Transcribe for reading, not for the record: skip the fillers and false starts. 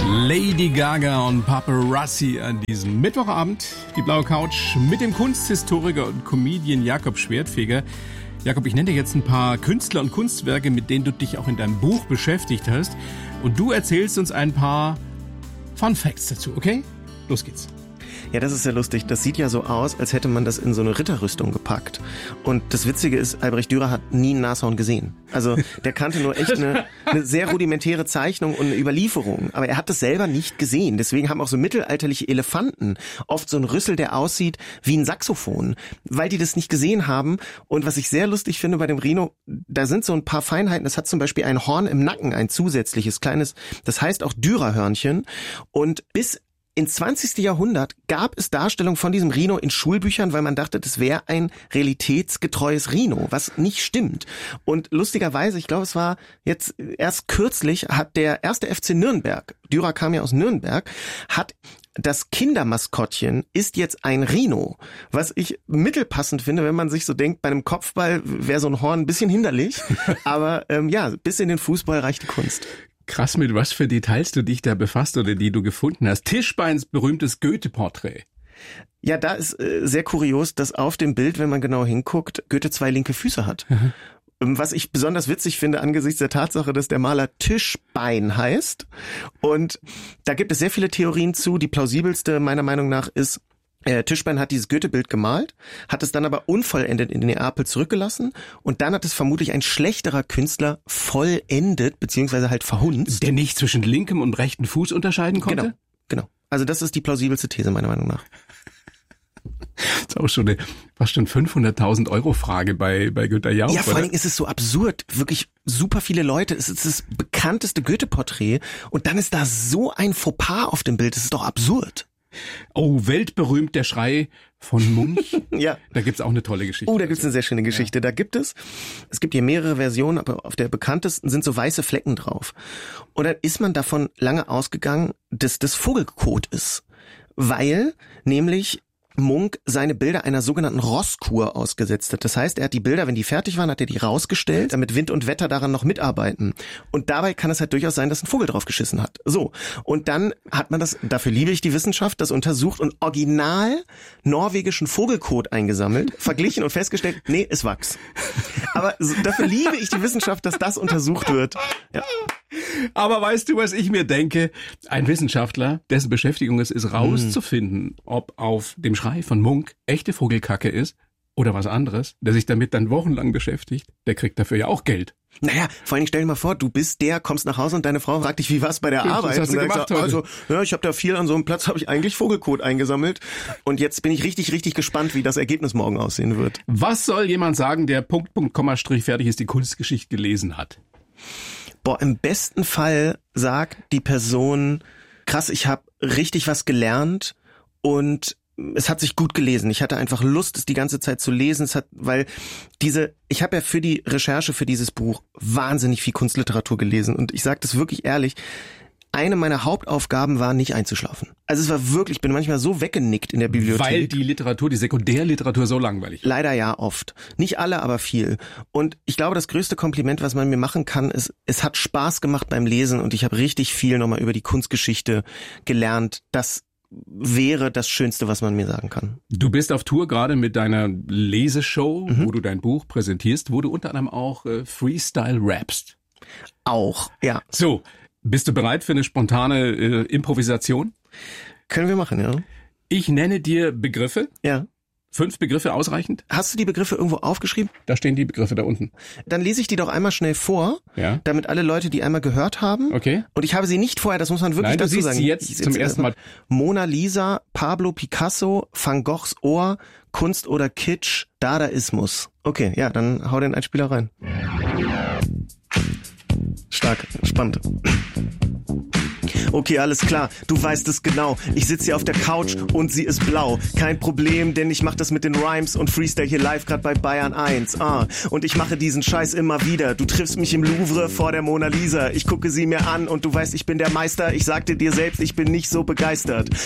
Lady Gaga und Paparazzi an diesem Mittwochabend. Die blaue Couch mit dem Kunsthistoriker und Comedian Jakob Schwertfeger. Jakob, ich nenne dir jetzt ein paar Künstler und Kunstwerke, mit denen du dich auch in deinem Buch beschäftigt hast. Und du erzählst uns ein paar Fun Facts dazu, okay? Los geht's. Ja, das ist sehr lustig. Das sieht ja so aus, als hätte man das in so eine Ritterrüstung gepackt. Und das Witzige ist, Albrecht Dürer hat nie ein Nashorn gesehen. Also der kannte nur echt eine sehr rudimentäre Zeichnung und eine Überlieferung. Aber er hat das selber nicht gesehen. Deswegen haben auch so mittelalterliche Elefanten oft so einen Rüssel, der aussieht wie ein Saxophon, weil die das nicht gesehen haben. Und was ich sehr lustig finde bei dem Rhino, da sind so ein paar Feinheiten. Das hat zum Beispiel ein Horn im Nacken, ein zusätzliches kleines, das heißt auch Dürerhörnchen. Und bis ins 20. Jahrhundert gab es Darstellungen von diesem Rhino in Schulbüchern, weil man dachte, das wäre ein realitätsgetreues Rhino, was nicht stimmt. Und lustigerweise, ich glaube, es war jetzt erst kürzlich, hat der erste FC Nürnberg, Dürer kam ja aus Nürnberg, hat das Kindermaskottchen ist jetzt ein Rhino, was ich mittelpassend finde, wenn man sich so denkt, bei einem Kopfball wäre so ein Horn ein bisschen hinderlich, aber ja, bis in den Fußball reicht die Kunst. Krass, mit was für Details du dich da befasst oder die du gefunden hast. Tischbeins berühmtes Goethe-Porträt. Ja, da ist sehr kurios, dass auf dem Bild, wenn man genau hinguckt, Goethe 2 linke Füße hat. Mhm. Was ich besonders witzig finde angesichts der Tatsache, dass der Maler Tischbein heißt. Und da gibt es sehr viele Theorien zu. Die plausibelste meiner Meinung nach ist, Tischbein hat dieses Goethe-Bild gemalt, hat es dann aber unvollendet in Neapel zurückgelassen und dann hat es vermutlich ein schlechterer Künstler vollendet, beziehungsweise halt verhunzt. Der nicht zwischen linkem und rechtem Fuß unterscheiden konnte? Genau. Also das ist die plausibelste These meiner Meinung nach. Das ist auch schon eine fast schon 500.000 € Frage bei Günter Jauch. Ja, vor allen Dingen ist es so absurd. Wirklich super viele Leute. Es ist das bekannteste Goethe-Porträt und dann ist da so ein Fauxpas auf dem Bild. Das ist doch absurd. Oh, weltberühmt der Schrei von Munch. Ja. Da gibt's auch eine tolle Geschichte. Oh, da gibt's eine sehr schöne Geschichte. Ja. Da gibt es gibt hier mehrere Versionen, aber auf der bekanntesten sind so weiße Flecken drauf. Und dann ist man davon lange ausgegangen, dass das Vogelkot ist. Weil nämlich Munch seine Bilder einer sogenannten Rosskur ausgesetzt hat. Das heißt, er hat die Bilder, wenn die fertig waren, hat er die rausgestellt, damit Wind und Wetter daran noch mitarbeiten. Und dabei kann es halt durchaus sein, dass ein Vogel drauf geschissen hat. So. Und dann hat man das, dafür liebe ich die Wissenschaft, das untersucht und original norwegischen Vogelkot eingesammelt, verglichen und festgestellt, nee, ist Wachs. Aber dafür liebe ich die Wissenschaft, dass das untersucht wird. Ja. Aber weißt du, was ich mir denke? Ein Wissenschaftler, dessen Beschäftigung es ist, rauszufinden, ob auf dem Schrei von Munch echte Vogelkacke ist oder was anderes, der sich damit dann wochenlang beschäftigt, der kriegt dafür ja auch Geld. Naja, vor allem stell dir mal vor, du bist kommst nach Hause und deine Frau fragt dich, wie war's bei der Arbeit? Was hast du gemacht heute? Also, ja, ich habe da viel an so einem Platz, habe ich eigentlich Vogelkot eingesammelt und jetzt bin ich richtig gespannt, wie das Ergebnis morgen aussehen wird. Was soll jemand sagen, der Punkt, Komma, Strich fertig ist, die Kunstgeschichte gelesen hat? Boah, im besten Fall sagt die Person, krass, ich habe richtig was gelernt und es hat sich gut gelesen. Ich hatte einfach Lust, es die ganze Zeit zu lesen. Ich habe ja für die Recherche für dieses Buch wahnsinnig viel Kunstliteratur gelesen und ich sage das wirklich ehrlich, eine meiner Hauptaufgaben war, nicht einzuschlafen. Also es war wirklich, ich bin manchmal so weggenickt in der Bibliothek. Weil die Literatur, die Sekundärliteratur so langweilig ist. Leider ja, oft. Nicht alle, aber viel. Und ich glaube, das größte Kompliment, was man mir machen kann, ist, es hat Spaß gemacht beim Lesen und ich habe richtig viel nochmal über die Kunstgeschichte gelernt. Das wäre das Schönste, was man mir sagen kann. Du bist auf Tour gerade mit deiner Leseshow, wo du dein Buch präsentierst, wo du unter anderem auch Freestyle rappst. Auch, ja. So. Bist du bereit für eine spontane Improvisation? Können wir machen, ja. Ich nenne dir Begriffe. Ja. 5 Begriffe ausreichend? Hast du die Begriffe irgendwo aufgeschrieben? Da stehen die Begriffe da unten. Dann lese ich die doch einmal schnell vor, ja, damit alle Leute die einmal gehört haben. Okay. Und ich habe sie nicht vorher, das muss man wirklich dazu sagen. Nein, du siehst sie jetzt zum ersten Mal. Mona Lisa, Pablo Picasso, Van Goghs Ohr, Kunst oder Kitsch, Dadaismus. Okay, ja, dann hau den Einspieler rein. Stark, spannend. Okay, alles klar, du weißt es genau. Ich sitze hier auf der Couch und sie ist blau. Kein Problem, denn ich mach das mit den Rhymes und Freestyle hier live grad bei Bayern 1. Und ich mache diesen Scheiß immer wieder. Du triffst mich im Louvre vor der Mona Lisa. Ich gucke sie mir an und du weißt, ich bin der Meister. Ich sagte dir selbst, ich bin nicht so begeistert.